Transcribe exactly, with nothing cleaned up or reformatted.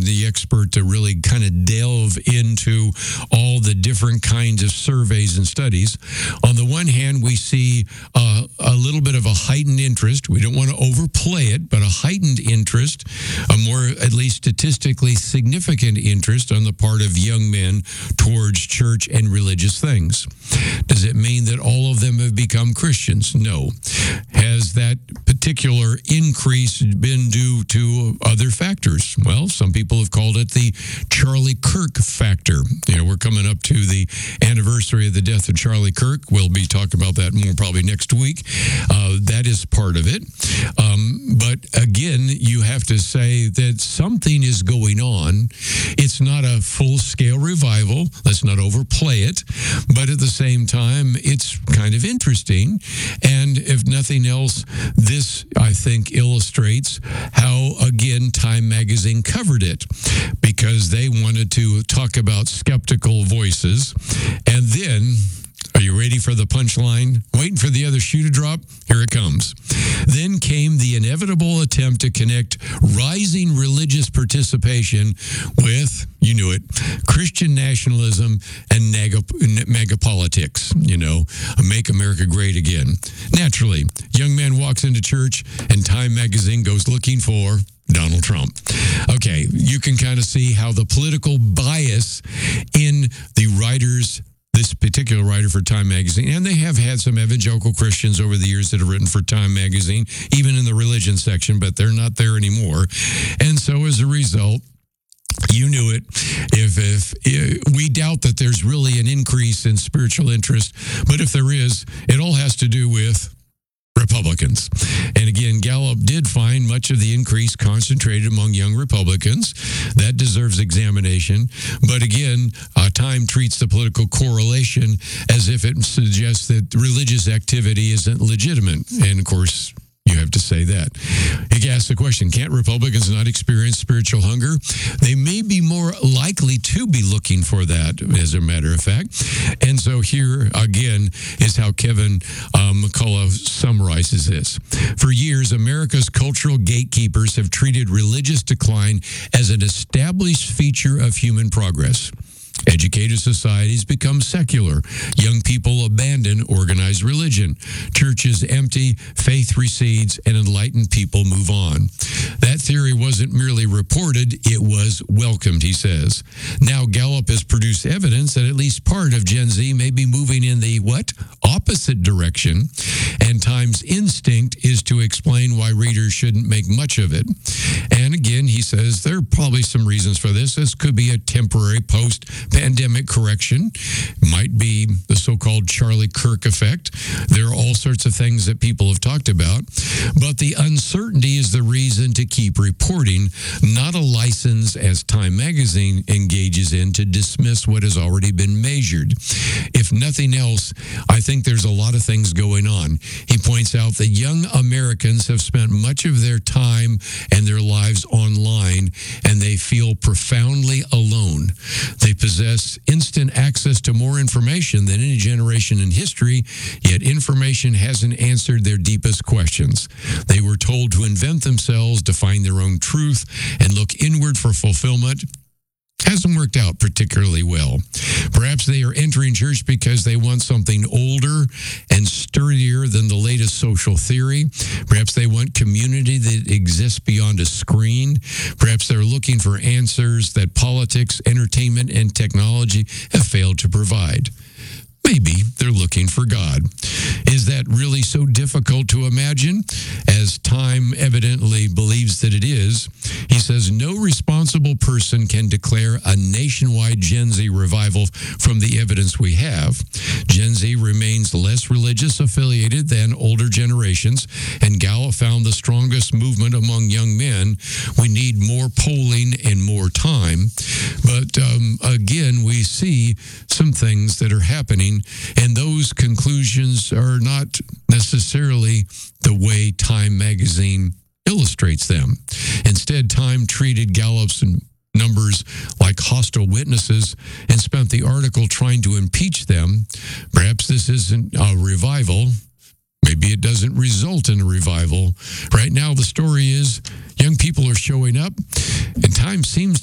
the expert to really kind of delve into all the different kinds of surveys and studies. On the one hand, we see uh, a little bit of a heightened interest. We don't want to overplay it, but a heightened interest, a more, at least statistically significant interest on the part of young men towards church and religious things. Does it mean that all of them have become Christians? No. Has that particular increase been due to other factors? Well, some people have called it the Charlie Kirk factor. You know, we're coming up to the anniversary of the death of Charlie Kirk. We'll be talking about that more probably next week. Uh, that is part of it. Um, but again, you have to say that something is going on. It's not a full-scale revival. Let's not overplay it. But at the same time, it's kind of interesting. And if nothing else, this, I think, illustrates how, again, Time Magazine covered it, because they wanted to talk about skeptical voices. And then, are you ready for the punchline? Waiting for the other shoe to drop? Here it comes. Then came the inevitable attempt to connect rising religious participation with, you knew it, Christian nationalism and mega, mega politics. You know, make America great again. Naturally, young man walks into church and Time Magazine goes looking for Donald Trump. Okay, you can kind of see how the political bias in the writers, this particular writer for Time Magazine, and they have had some evangelical Christians over the years that have written for Time Magazine, even in the religion section, but they're not there anymore. And so as a result, you knew it. If, if if we doubt that there's really an increase in spiritual interest, but if there is, it all has to do with Republicans. And again, Gallup did find much of the increase concentrated among young Republicans. That deserves examination. But again, uh, Time treats the political correlation as if it suggests that religious activity isn't legitimate. And of course, you have to say that. You ask the question, can't Republicans not experience spiritual hunger? They may be more likely to be looking for that, as a matter of fact. And so here, again, is how Kevin uh, McCullough summarizes this. For years, America's cultural gatekeepers have treated religious decline as an established feature of human progress. Educated societies become secular. Young people abandon organized religion. Churches empty, faith recedes, and enlightened people move on. That theory wasn't merely reported, it was welcomed, he says. Now Gallup has produced evidence that at least part of Gen Z may be moving in the, what? Opposite direction. And Time's instinct is to explain why readers shouldn't make much of it. And again, he says there are probably some reasons for this. This could be a temporary post pandemic correction, might be the so-called Charlie Kirk effect. There are all sorts of things that people have talked about, but the uncertainty is the reason to keep reporting, not a license, as Time Magazine engages in, to dismiss what has already been measured. If nothing else, I think there's a lot of things going on. He points out that young Americans have spent much of their time and their lives online, and they feel profoundly alone. They possess instant access to more information than any generation in history, yet information hasn't answered their deepest questions. They were told to invent themselves, to find their own truth, and look inward for fulfillment. Hasn't worked out particularly well. Perhaps they are entering church because they want something older and sturdier than the latest social theory. Perhaps they want community that exists beyond a screen. Perhaps they're looking for answers that politics, entertainment, and technology have failed to provide. Maybe they're looking for God. Is that really so difficult to imagine? As Time evidently believes that it is, he says no responsible person can declare a nationwide Gen Z revival from the evidence we have. Gen Z remains less religious affiliated than older generations, and Gallup found the strongest movement among young men. We need more polling and more time. But um, again, we see some things that are happening, and those conclusions are not necessarily the way Time Magazine illustrates them. Instead, Time treated Gallup's numbers like hostile witnesses and spent the article trying to impeach them. Perhaps this isn't a revival. Maybe it doesn't result in a revival. Right now, the story is young people are showing up, and Time seems